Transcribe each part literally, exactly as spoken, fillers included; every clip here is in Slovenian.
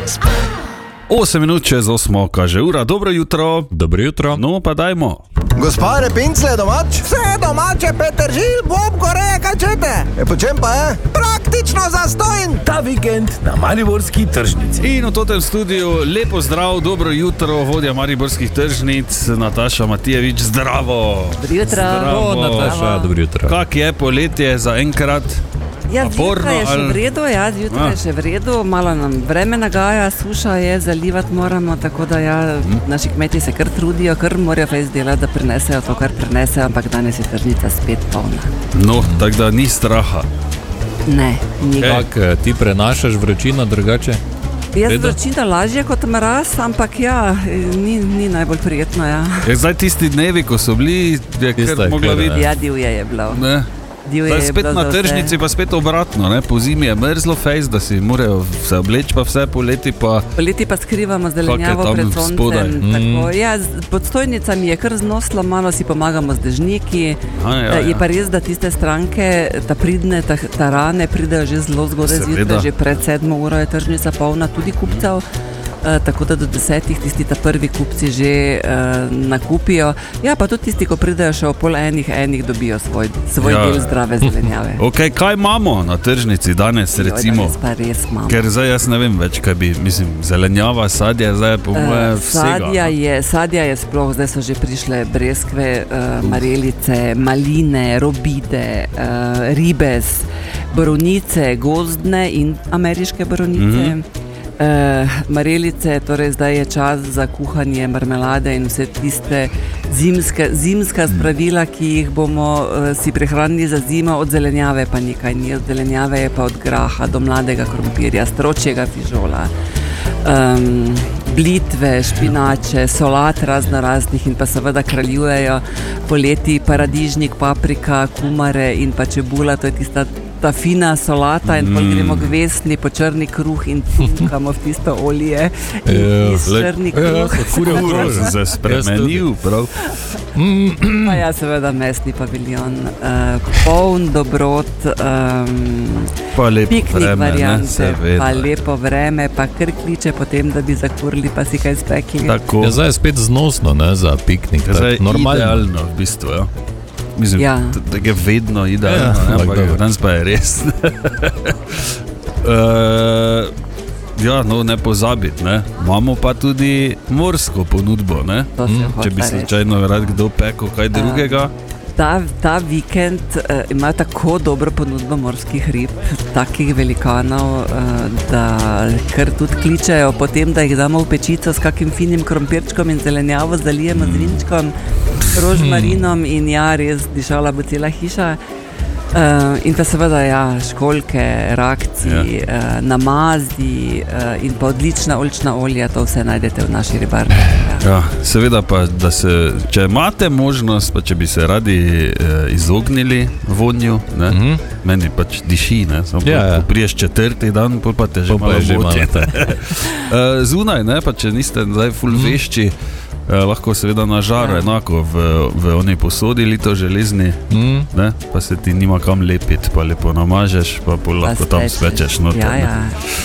osem minut čez osmo, kaže ura. Dobro jutro. Dobro jutro. No, pa dajmo. Gospode Pincle je domač? Vse domače, Petržil, bob gore, kaj čete? E, po čem pa je? Praktično zastojn. Ta vikend na mariborski tržnici. In v totem studiu lepo zdrav, dobro jutro, vodja mariborskih tržnic, Nataša Matijevič, zdravo. Dobro jutro. O, Nataša, dobro jutro. Kak je poletje za enkrat? Ja, zjutraj je še v redu, ja, zjutraj je še v redu, malo nam vreme nagaja, suša je, zalivati moramo, tako da ja, naši kmeti se kar trudijo, kar morajo fejs delati, da prinesejo to, kar prinesejo, ampak danes je tržnica spet polna. No, tako da ni straha. Ne, ni. Kak, ti prenašaš vročino drugače? Jaz vročina lažje kot mraz, ampak ja, ni, ni najbolj prijetno, ja. Je zdaj tisti dnevi, ko so bili, je kar mogla videti. Ja, divje je bilo. Ne. Zdaj spet na tržnici, pa spet obratno, ne? Po zimi je mrzlo fejs, da si morajo se obleči, pa vse poleti pa... Poleti pa skrivamo zelenjavo pred soncem. Mm. Ja, pod stojnicami je kar znoslo, malo si pomagamo z dežniki. A, ja, je ja. Pa res, da tiste stranke, ta pridne, ta, ta rane pridejo že zelo zgodaj zjutraj, že pred sedmo uro je tržnica polna tudi kupcev. Uh, tako da do desetih tisti ta prvi kupci že uh, nakupijo. Ja, pa tudi tisti, ko pridejo še o pol enih, enih dobijo svoj, svoj ja. Del zdrave zelenjave. Ok, kaj imamo na tržnici danes, recimo? Danes pa res imamo. Ker zdaj jaz ne vem več, kaj bi, mislim, zelenjava, sadje, zdaj je po moje uh, vsega. Sadja je, sadja je sploh, zdaj so že prišle breskve, uh, marelice, maline, robide, uh, ribes, borovnice, gozdne in ameriške borovnice. Mm-hmm. Uh, marelice, torej zdaj je čas za kuhanje marmelade in vse tiste zimske, zimska spravila, ki jih bomo uh, si prehranili za zimo. Od zelenjave pa nekaj ni, od zelenjave je pa od graha do mladega krompirja, stročjega fižola, um, blitve, špinače, solat razno raznih in pa seveda kraljujejo poleti paradižnik, paprika, kumare in pa čebula, to je tista ta fina solata in mm. gremo k vesni po črni kruh in cunkamo v tisto olje in iz črni kruh. Kruh se spremenil, prav. Pa ja, seveda mesni paviljon, uh, poln dobrot, um, piknik vreme, variante, ne, pa lepo vreme, pa kar kliče potem, da bi zakurili, pa si kaj spekli. Ja, zdaj je spet znosno, ne, za piknik. Zdaj je idealno v bistvu, ja. Mislim, ja. da je vedno idealno, ja, ampak danes pa je res. uh, ja, no, ne pozabiti, ne. Imamo pa tudi morsko ponudbo, ne. Mm. Če bi slučajno rad kdo pekel kaj drugega. Ta, ta vikend uh, ima tako dobro ponudbo morskih rib, takih velikanov, uh, da kar tudi kličejo potem, da jih damo v pečico s kakim finim krompirčkom in zelenjavo, zalijemo mm. z vinčkom, rožmarinom in ja, res dišala bo cela hiša. Uh, in pa seveda ja, školjke, rakci, ja. uh, namazi uh, in pa odlična oljčna olja, to vse najdete v naši ribarni. Ja. Ja, seveda pa, da se, če imate možnost, pa če bi se radi eh, izognili vonju, ne, mm-hmm. meni pač diši, ne, samo ja, ja. Priješ četrti dan, pol pa te že malo močete. Zunaj, ne, pa če niste zdaj ful mm-hmm. vešči, Eh, lahko seveda na žaru, ja. Enako v, v onej posodi lito železni, mm. ne, pa se ti nima kam lepiti, pa lepo namažeš, pa pol lahko pa tam svečeš noter. Ja, ja.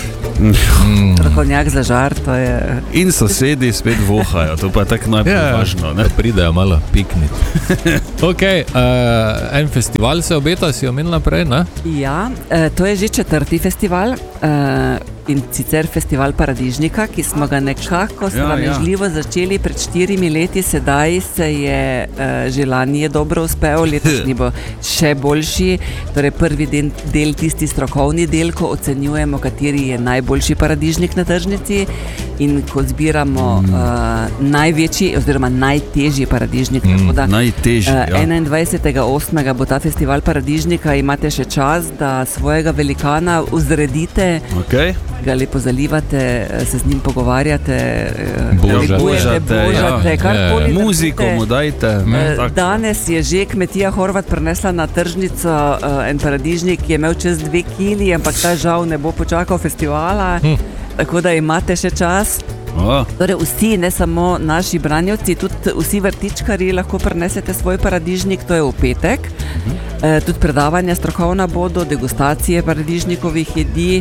Mm. Trokovnjak za žar, to je... In sosedi spet vohajo, to pa je tako najbolj ja, važno, ne. Pridejo malo pikniti. Ok, uh, en festival se obeta, si omenila prej, ne? Ja, uh, to je že četrti festival, uh, in sicer festival Paradižnika, ki smo ga nekako sramežljivo ja, ja. začeli pred štirimi leti, sedaj se je uh, že lani je dobro uspel, letošnji bo še boljši, torej prvi del, del tisti strokovni del, ko ocenjujemo, kateri je najboljši paradižnik na tržnici in ko zbiramo mm. uh, največji oziroma najtežji paradižnik, mm, tako da najtežji, uh, ja. enaindvajsetega osmega bo ta festival Paradižnika, imate še čas, da svojega velikana vzredite, okay. ga lepo zalivate, se z njim pogovarjate, božate, božate, božate ja. karkoli. Muziko mu dajte. Danes je že kmetija Horvat prinesla na tržnico uh, en paradižnik, ki je imel čez dve kili, ampak ta žal ne bo počakal festivala, hm. tako da imate še čas. Oh. Torej vsi, ne samo naši branjevci, tudi vsi vrtičkarji lahko prinesete svoj paradižnik, to je v petek. Uh-huh. E, tudi predavanja strokovna bodo, degustacije paradižnikovih jedi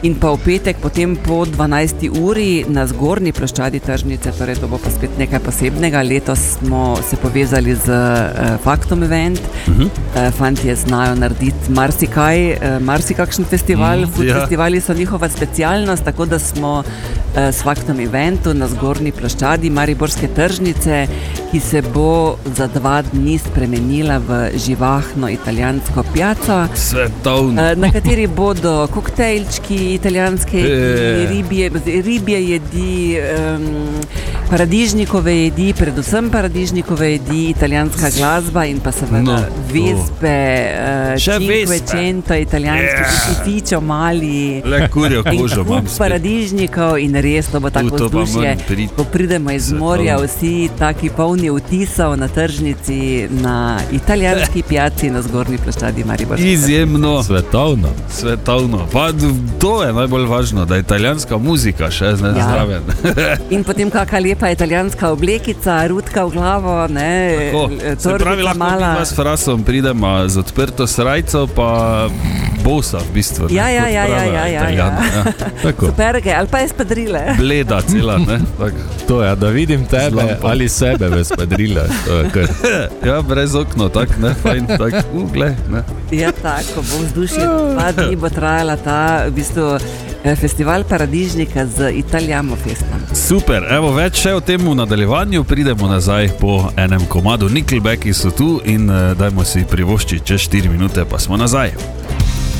In pa v petek potem po dvanajsti uri na zgornji ploščadi tržnice, torej to bo pa spet nekaj posebnega. Letos smo se povezali z uh, Faktom Event. Uh-huh. Uh, fantje znajo narediti marsikaj, uh, marsikakšen festival. Mm, Food ja. Festivali so njihova specialnost, tako da smo uh, s Faktom Eventu na zgornji ploščadi mariborske tržnice, ki se bo za dva dni spremenila v živahno italijansko pijaco, Svetovno. uh, na kateri bodo koktejlčki, italijanske jedi, ribje, ribje jedi, um, paradižnikove jedi, predvsem paradižnikove jedi, italijanska glasba in pa seveda no, vespe, uh, cinque cento, italijanski pizzičo, mali, le kurjo kožo in kup paradižnikov in res to bo tako vzdušje, ko pridemo iz morja, vsi taki polni vtisov na tržnici, na italijanski pijaci na zgornji ploščadi Mariborske. Izjemno. Svetovno. Svetovno. Pa to je najbolj važno, da je italijanska muzika še zne ja. zraven. In potem kakšna lepa italijanska oblekica, rutka v glavo, ne, se pravi, lahko mala. Mi s Frasom pridemo z odprto srajco, pa bosa v bistvu. Ja, ja, ja, ja, ja, ja, ja. ja. Superge, ali pa espadrile. Bleda cela, ne? Tak. To je, da vidim tebe Zlampa. Ali sebe v espadrile. Ja, brez okno, tak, ne, fajn, tak, ugle, ne. Ja, tako, bo vzdušje, dva dni bo trajala ta, v bistvu, festival paradižnika z Italijamo Festom. Super, evo več še o tem v nadaljevanju, pridemo nazaj po enem komadu. Nickelbacki so tu in uh, dajmo si privoščiti čez štiri minute, pa smo nazaj.